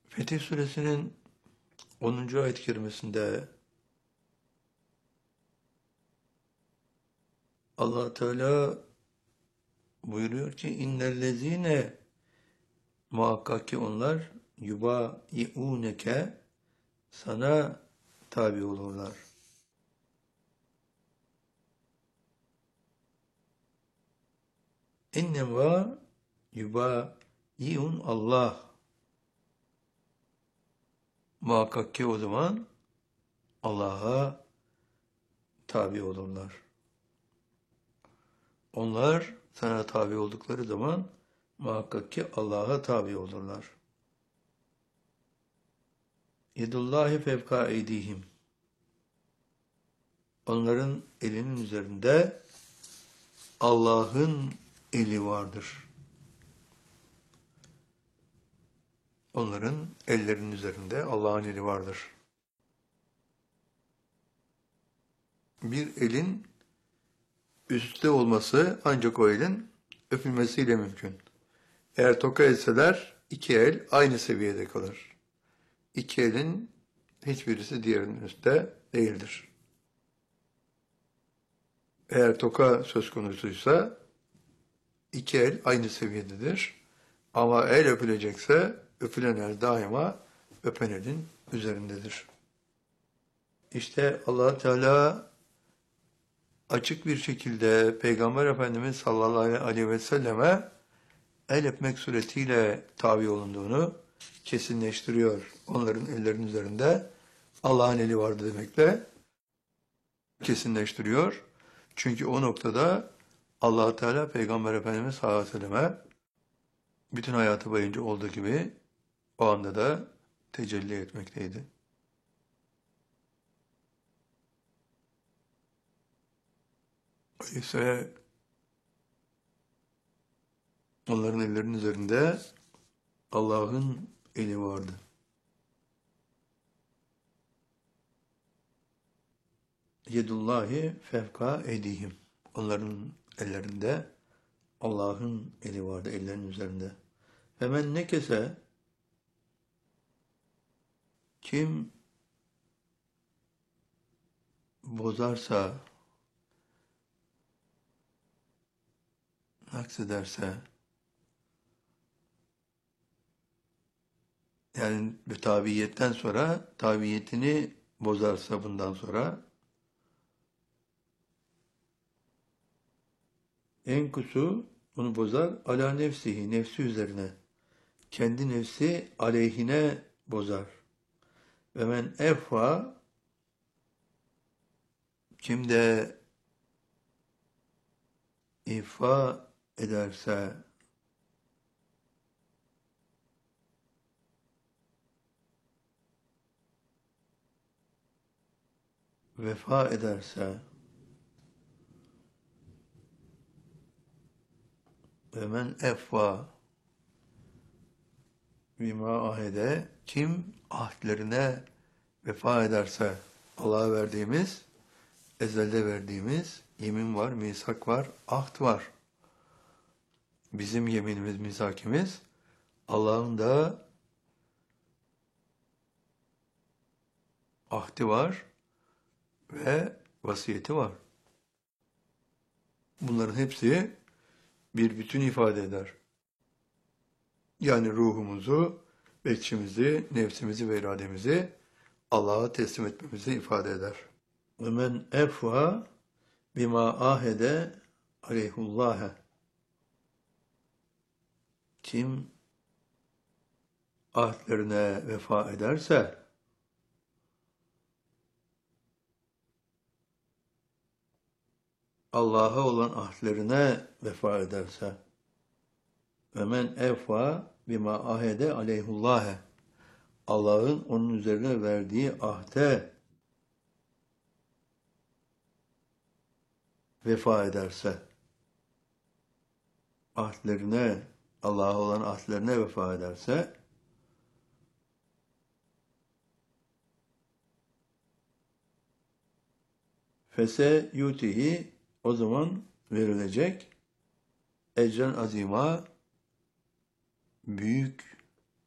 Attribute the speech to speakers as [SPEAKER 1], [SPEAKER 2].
[SPEAKER 1] Fetih Suresinin 10. ayet-i kerimesinde Allah Teala buyuruyor ki innellezine muhakkak ki onlar yubâi'ûneke sana tabi olurlar. İnnemâ yubâi'un Allah. Muhakkak ki o zaman Allah'a tabi olurlar. Onlar sana tabi oldukları zaman muhakkak ki Allah'a tabi olurlar. Yedullahi fevka eydihim. Onların elinin üzerinde Allah'ın eli vardır. Onların ellerinin üzerinde Allah'ın eli vardır. Bir elin üstte olması ancak o elin öpülmesiyle mümkün. Eğer toka etseler iki el aynı seviyede kalır. İki elin hiçbirisi diğerinin üstte değildir. Eğer toka söz konusuysa iki el aynı seviyededir. Ama el öpülecekse öpülen el daima öpen elin üzerindedir. İşte Allah Teala açık bir şekilde Peygamber Efendimiz sallallahu aleyhi ve selleme el öpmek suretiyle tabi olunduğunu kesinleştiriyor. Onların ellerinin üzerinde Allah'ın eli vardı demekle kesinleştiriyor. Çünkü o noktada Allah Teala Peygamber Efendimiz sallallahu aleyhi ve selleme bütün hayatı boyunca olduğu gibi o anda da tecelli etmekteydi. Öyleyse onların ellerinin üzerinde Allah'ın eli vardı. Yedullahi fevka eydihim. Onların ellerinde Allah'ın eli vardı, ellerinin üzerinde. Hemen ne kese kim bozarsa, aksederse, yani tabiiyetten sonra tabiiyetini bozarsa bundan sonra enkusu onu bozar ala nefsihi, nefsi üzerine. Kendi nefsi aleyhine bozar. Ve men effa kim de ifa ederse vefa ederse ve men effa bima ahede kim ahdlerine vefa ederse Allah'a verdiğimiz ezelde verdiğimiz yemin var, misak var, ahd var. Bizim yeminimiz, misakimiz Allah'ın da ahdi var ve vasiyeti var. Bunların hepsi bir bütün ifade eder. Yani ruhumuzu, bekçimizi, nefsimizi ve irademizi Allah'a teslim etmemizi ifade eder. وَمَنْ اَفْوَى بِمَا ahede aleyhullâhe. Kim ahdlerine vefa ederse Allah'a olan ahdlerine vefa ederse ve men efva bima ahede aleyhullâhe. Allah'ın onun üzerine verdiği ahde vefa ederse, ahdlerine, Allah'a olan ahdlerine vefa ederse, fese yutihi, o zaman verilecek ecren azima, büyük